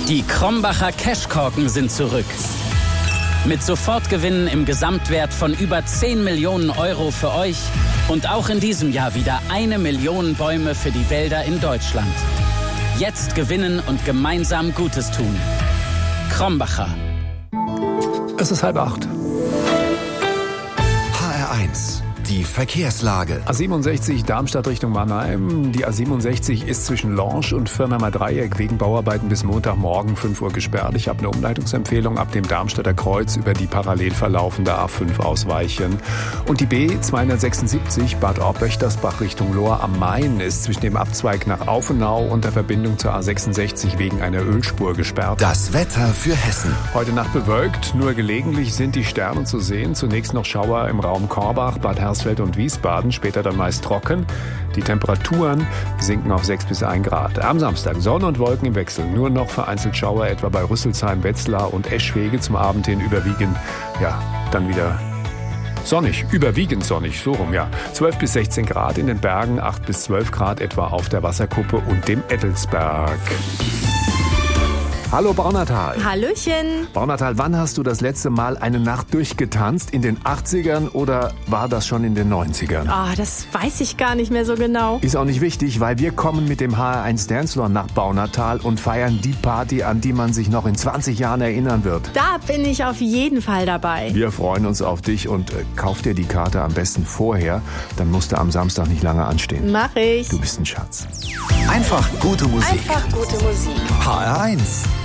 Die Krombacher Cashkorken sind zurück. Mit Sofortgewinnen im Gesamtwert von über 10 Millionen Euro für euch und auch in diesem Jahr wieder 1 Million Bäume für die Wälder in Deutschland. Jetzt gewinnen und gemeinsam Gutes tun. Krombacher. Es ist 7:30. HR1, die Verkehrslage. A67 Darmstadt Richtung Mannheim. Die A67 ist zwischen Lorsch und Firnheimer Dreieck wegen Bauarbeiten bis Montagmorgen 5 Uhr gesperrt. Ich habe eine Umleitungsempfehlung ab dem Darmstadter Kreuz über die parallel verlaufende A5 ausweichen. Und die B276 Bad Orb-Wächtersbach Richtung Lohr am Main ist zwischen dem Abzweig nach Aufenau und der Verbindung zur A66 wegen einer Ölspur gesperrt. Das Wetter für Hessen. Heute Nacht bewölkt, nur gelegentlich sind die Sterne zu sehen. Zunächst noch Schauer im Raum Korbach, Bad Hersfeld und Wiesbaden, später dann meist trocken. Die Temperaturen sinken auf 6 bis 1 Grad. Am Samstag Sonne und Wolken im Wechsel. Nur noch vereinzelt Schauer etwa bei Rüsselsheim, Wetzlar und Eschwege, zum Abend hin überwiegend, dann wieder sonnig, überwiegend sonnig, so rum, 12 bis 16 Grad in den Bergen, 8 bis 12 Grad etwa auf der Wasserkuppe und dem Ettelsberg. Hallo Braunertal. Hallöchen. Braunertal, wann hast du das letzte Mal eine Nacht durchgetanzt? In den 80ern oder war das schon in den 90ern? Das weiß ich gar nicht mehr so genau. Ist auch nicht wichtig, weil wir kommen mit dem HR1 Dancefloor nach Braunertal und feiern die Party, an die man sich noch in 20 Jahren erinnern wird. Da bin ich auf jeden Fall dabei. Wir freuen uns auf dich und kauf dir die Karte am besten vorher, dann musst du am Samstag nicht lange anstehen. Mach ich. Du bist ein Schatz. Einfach gute Musik. Einfach gute Musik. HR1.